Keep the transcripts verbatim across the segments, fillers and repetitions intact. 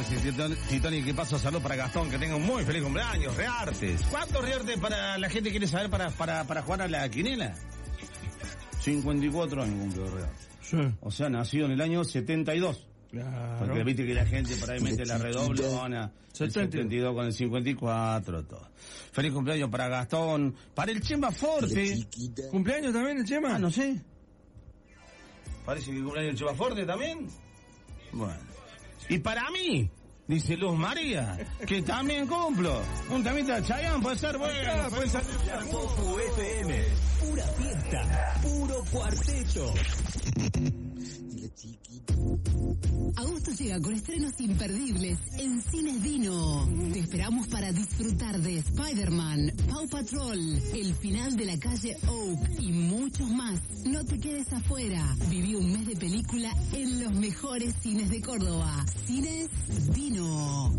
que sí, Titón, Titón, y qué paso, salud para Gastón, que tenga un muy feliz cumpleaños, Reartes. ¿Cuántos Reartes para la gente quiere saber para, para, para jugar a la quinela? cincuenta y cuatro años cumplió Reartes. Sí. O sea, nació en el año setenta y dos. Claro. Porque viste que la gente por ahí mete la redoblona, el setenta y dos con el cincuenta y cuatro, todo. Feliz cumpleaños para Gastón, para el Chema Forte. ¿Cumpleaños también el Chema? Ah, no sé. Parece que cumpleaños el Chema Forte también. Bueno. Y para mí, dice Luz María, que también cumplo. Un temita de Chayanne puede ser bueno. Puede ser... Popu F M, pura fiesta, puro cuarteto. Agosto llega con estrenos imperdibles en Cines Dino. Te esperamos para disfrutar de Spider-Man, Paw Patrol, el final de la calle Oak y muchos más. No te quedes afuera. Viví un mes de película en los mejores cines de Córdoba. Cines Dino.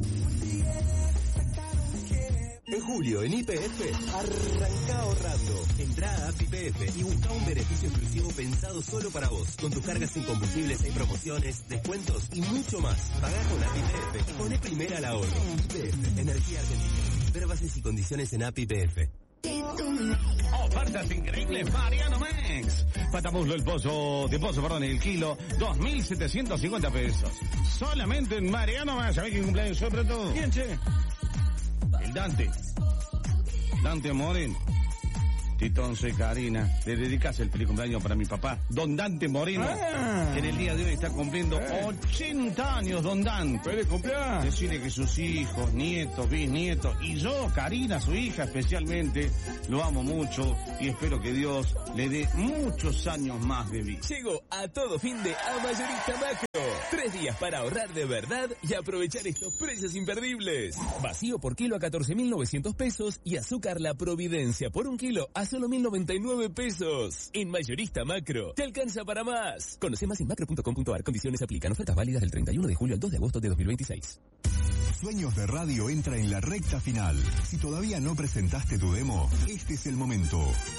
En julio, en Y P F, arranca ahorrando. Entrá a App Y P F y busca un beneficio exclusivo pensado solo para vos. Con tus cargas sin combustibles hay promociones, descuentos y mucho más. Pagá con App Y P F y poné primera al ahorro. Y P F, Energía Argentina. Ver bases y condiciones en App Y P F. Ofertas increíbles, Mariano Mex. Patamuslo el pollo, de pollo, perdón, el kilo, dos mil setecientos cincuenta pesos. Solamente en Mariano Mex. ¿Sabés quién cumpleaños sobre todo? ¿Quién, che? El Dante. Dante Moreno. Titón, soy Karina. Le dedicas el feliz cumpleaños para mi papá, Don Dante Moreno, ah, que en el día de hoy está cumpliendo eh. ochenta años, Don Dante. ¡Feliz cumpleaños! Decirle que sus hijos, nietos, bisnietos, y yo, Karina, su hija especialmente, lo amo mucho y espero que Dios le dé muchos años más de vida. Llego a todo fin de A Mayorista Macro. Tres días para ahorrar de verdad y aprovechar estos precios imperdibles. Vacío por kilo a catorce mil novecientos pesos y azúcar La Providencia por un kilo a solo mil noventa y nueve pesos. En Mayorista Macro, te alcanza para más. Conoce más en macro punto com punto a r. Condiciones aplican. Ofertas válidas del treinta y uno de julio al dos de agosto de dos mil veintiséis. Sueños de Radio entra en la recta final. Si todavía no presentaste tu demo, este es el momento.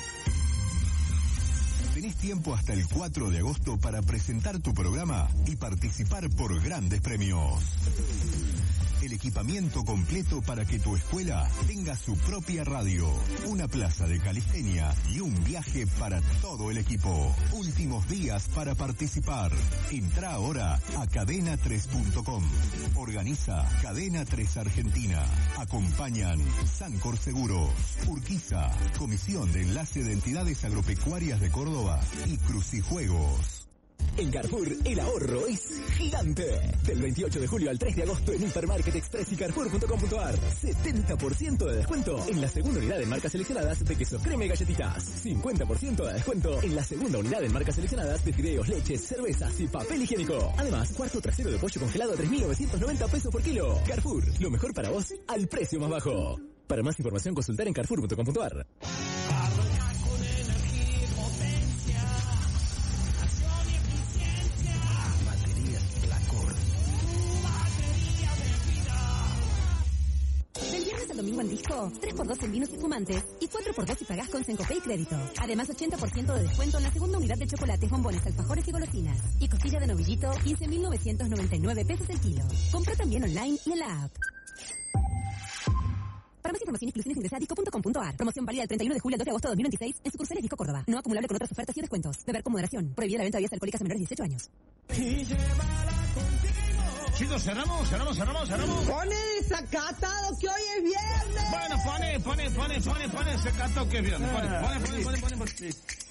Tenés tiempo hasta el cuatro de agosto para presentar tu programa y participar por grandes premios. El equipamiento completo para que tu escuela tenga su propia radio, una plaza de calistenia y un viaje para todo el equipo. Últimos días para participar. Entrá ahora a cadena tres punto com. Organiza Cadena tres Argentina. Acompañan Sancor Seguros, Urquiza, Comisión de Enlace de Entidades Agropecuarias de Córdoba y Crucijuegos. En Carrefour, el ahorro es gigante. Del veintiocho de julio al tres de agosto en Hipermarket Express y carrefour punto com punto a r. setenta por ciento de descuento en la segunda unidad en marcas seleccionadas de quesos crema y galletitas. cincuenta por ciento de descuento en la segunda unidad en marcas seleccionadas de fideos, leches, cervezas y papel higiénico. Además, cuarto trasero de pollo congelado a tres mil novecientos noventa pesos por kilo. Carrefour, lo mejor para vos al precio más bajo. Para más información, consultar en carrefour punto com punto a r. Domingo en disco, tres por dos en vinos y fumantes y cuatro por dos si pagás con Sencopay Crédito. Además, ochenta por ciento de descuento en la segunda unidad de chocolates, bombones, alfajores y golosinas. Y costilla de novillito, quince mil novecientos noventa y nueve pesos el kilo. Compra también online y en la app. Para más información, exclusiones ingresa a disco punto com punto a r. Promoción válida del treinta y uno de julio al dos de agosto de dos mil veintiséis en sucursales Disco Córdoba. No acumulable con otras ofertas y descuentos. Beber con moderación. Prohibida la venta de bebidas alcohólicas a menores de dieciocho años. Chicos, cerramos, cerramos, cerramos, cerramos. Pone desacatado que hoy es viernes. Bueno, pone, pone, pone, pone, pone desacatado que es viernes. Pone, pone, pone, pone, pone, pone.